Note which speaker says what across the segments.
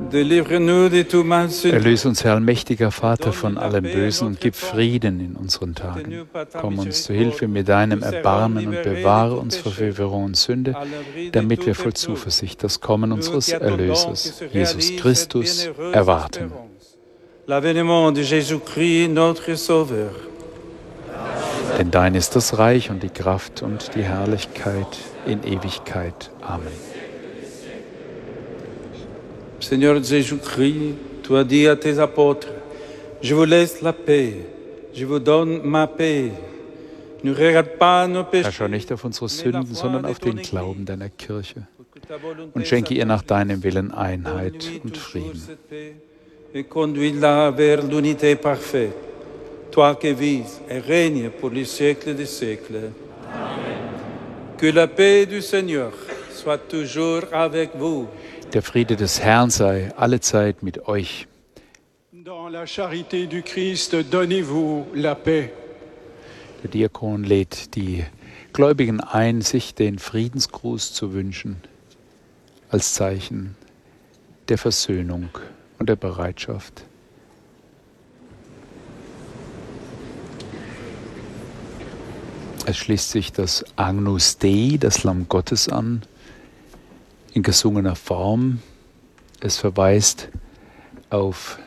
Speaker 1: Délivre-nous de tout mal, Seigneur.
Speaker 2: Erlöse uns, Herr allmächtiger Vater, von allem Bösen und gib Frieden in unseren Tagen. Komm uns zu Hilfe mit deinem Erbarmen und bewahre uns vor Verwirrung und Sünde, damit wir voll Zuversicht das Kommen unseres Erlösers, Jesus Christus, erwarten.
Speaker 1: L'avènement de Jésus-Christ, notre Sauveur.
Speaker 2: Denn dein ist das Reich und die Kraft und die Herrlichkeit in Ewigkeit. Amen.
Speaker 1: Seigneur Jésus-Christ, tu as dit à tes apôtres, je vous laisse la paix, je vous donne ma paix. Ne regarde pas nos
Speaker 2: Herr,
Speaker 1: péchés.
Speaker 2: schau nicht auf unsere Sünden, sondern auf den Glauben deiner Kirche und schenke ihr nach deinem Willen Einheit und Frieden.
Speaker 1: Et conduis-la vers l'unité parfaite. Toi qui vis et règnes pour les siècles des siècles. Amen. Que la paix du Seigneur soit toujours avec vous.
Speaker 2: Der Friede des Herrn sei allezeit mit euch.
Speaker 3: Dans la charité du Christ, donnez-vous la paix.
Speaker 2: Der Diakon lädt die Gläubigen ein, sich den Friedensgruß zu wünschen, als Zeichen der Versöhnung und der Bereitschaft. Es schließt sich das Agnus Dei, das Lamm Gottes, an, in gesungener Form. Es verweist auf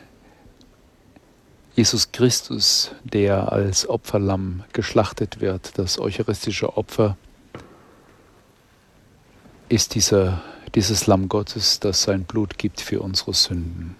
Speaker 2: Jesus Christus, der als Opferlamm geschlachtet wird. Das eucharistische Opfer ist dieses Lamm Gottes, das sein Blut gibt für unsere Sünden.